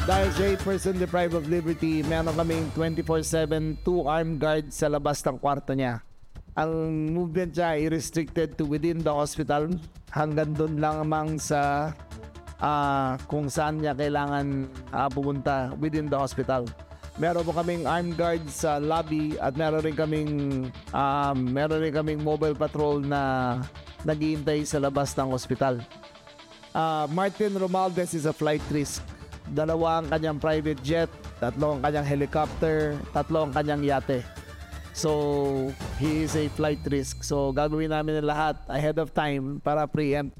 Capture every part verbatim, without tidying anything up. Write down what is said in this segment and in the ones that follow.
Dahil siya ay person deprived of liberty, meron kaming twenty-four seven two armed guards sa labas ng kwarto niya. Ang movement niya ay restricted to within the hospital, hanggang doon lamang sa uh, kung saan niya kailangan uh, pumunta within the hospital. Meron po kaming armed guards sa lobby at meron rin kaming um, meron rin kaming mobile patrol na naghihintay sa labas ng hospital. Uh, Martin Romualdez is a flight risk. Dalawa ang kanyang private jet, tatlo ang kanyang helicopter, tatlo ang kanyang yate. So, he is a flight risk. So, gagawin namin ang lahat ahead of time para preempt.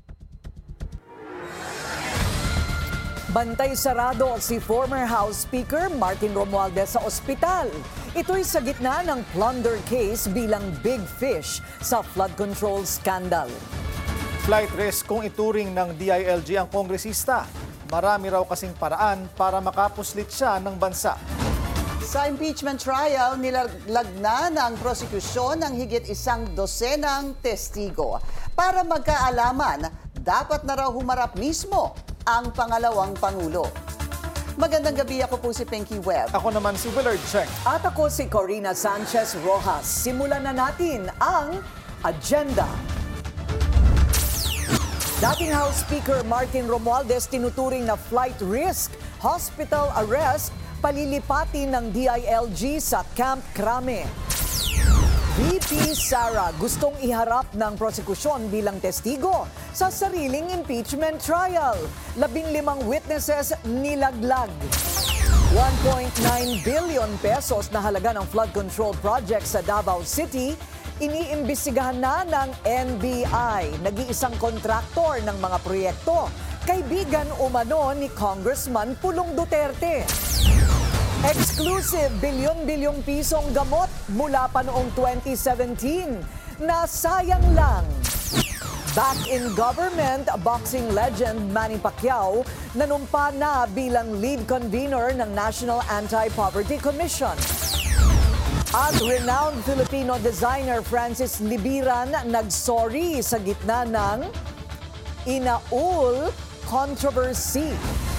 Bantay sarado si former House Speaker Martin Romualdez sa ospital. Ito'y sa gitna ng plunder case bilang big fish sa flood control scandal. Flight risk kung ituring ng D I L G ang kongresista. Marami raw kasing paraan para makapuslit siya ng bansa. Sa impeachment trial, nilaglag na ng prosekusyon ng higit isang dosenang testigo. Para magkaalaman, dapat na raw humarap mismo ang pangalawang Pangulo. Magandang gabi, ako po si Pinky Webb. Ako naman si Willard Cheng. At ako si Corina Sanchez Rojas. Simulan na natin ang agenda. Dating House Speaker Martin Romualdez tinuturing na flight risk, hospital arrest, palilipatin ng D I L G sa Camp Crame. V P Sara gustong iharap ng prosekusyon bilang testigo sa sariling impeachment trial. Labing limang witnesses nilaglag. one point nine billion pesos na halaga ng flood control project sa Davao City, iniimbestigahan na ng N B I, nag-iisang kontraktor ng mga proyekto, kaibigan umano ni Congressman Pulong Duterte. Exclusive bilyon-bilyong pisong gamot mula pa noong twenty seventeen na sayang lang. Back in government, boxing legend Manny Pacquiao nanumpa na bilang lead convener ng National Anti-Poverty Commission. At renowned Filipino designer Francis Libiran nagsorry sa gitna ng inaul controversy.